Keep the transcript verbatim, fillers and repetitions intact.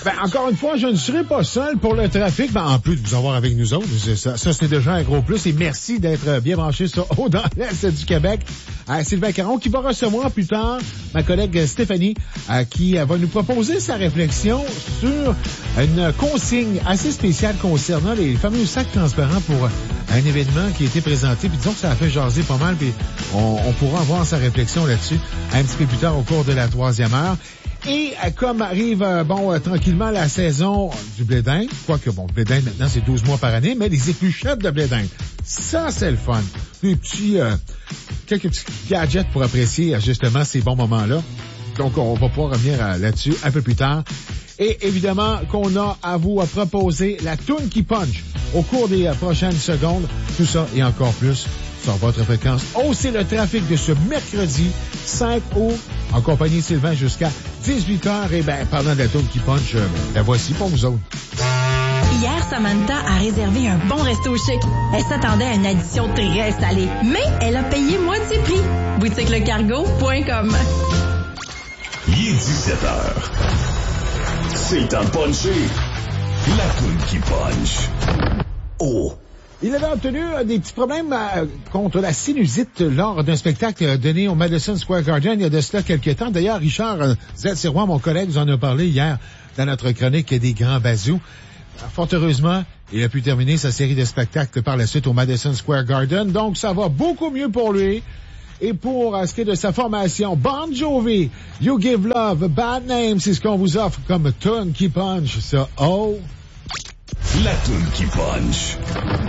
Ben, encore une fois, je ne serai pas seul pour le trafic. Ben, en plus de vous avoir avec nous autres, ça, ça c'est déjà un gros plus. Et merci d'être bien branché sur Haut dans l'Est du Québec. Euh, Sylvain Caron qui va recevoir plus tard ma collègue Stéphanie euh, qui euh, va nous proposer sa réflexion sur une consigne assez spéciale concernant les fameux sacs transparents pour un événement qui a été présenté. Puis disons que ça a fait jaser pas mal. Puis on, on pourra avoir sa réflexion là-dessus un petit peu plus tard au cours de la troisième heure. Et euh, comme arrive, euh, bon, euh, tranquillement la saison du blé d'Inde, quoique, bon, le blé d'Inde, maintenant, c'est douze mois par année, mais les épluchettes de blé d'Inde, ça, c'est le fun. Des petits, euh, quelques petits gadgets pour apprécier, justement, ces bons moments-là. Donc, on va pouvoir revenir euh, là-dessus un peu plus tard. Et évidemment, qu'on a à vous à proposer la toune qui punch au cours des euh, prochaines secondes. Tout ça et encore plus sur votre fréquence. Oh, c'est le trafic de ce mercredi cinq août, en compagnie de Sylvain jusqu'à dix-huit heures. Et ben, parlant de la toune qui punch, euh, la voici pour vous autres. Hier, Samantha a réservé un bon resto chic. Elle s'attendait à une addition très salée, mais elle a payé moitié prix. boutique le cargo point com. Il est dix-sept heures. C'est le temps de puncher. La toune qui punch. Oh! Il avait obtenu euh, des petits problèmes euh, contre la sinusite lors d'un spectacle donné au Madison Square Garden il y a de cela quelques temps. D'ailleurs, Richard euh, Zed-Sirois, mon collègue, vous en a parlé hier dans notre chronique des grands bazous. Fort heureusement, il a pu terminer sa série de spectacles par la suite au Madison Square Garden. Donc, ça va beaucoup mieux pour lui. Et pour euh, ce qui est de sa formation, Bon Jovi, You Give Love, Bad Name, c'est ce qu'on vous offre comme tune qui punch. Ça, oh! La toune qui punch.